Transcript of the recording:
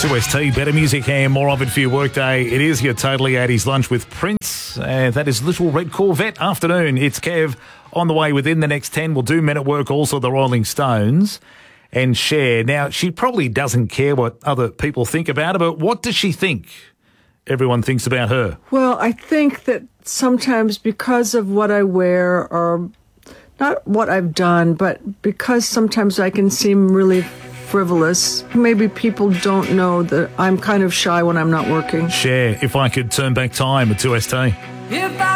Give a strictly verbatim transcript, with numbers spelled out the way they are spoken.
two S T, better music and more of it for your workday. It is your Totally eighties lunch with Prince. Uh, that is Little Red Corvette afternoon. It's Kev on the way within the next ten. We'll do Men at Work, also the Rolling Stones, and Cher. Now, she probably doesn't care what other people think about her, but what does she think everyone thinks about her? Well, I think that sometimes because of what I wear, or not what I've done, but because sometimes I can seem really frivolous, maybe people don't know that I'm kind of shy when I'm not working. Cher, If I Could Turn Back Time at two S T. If I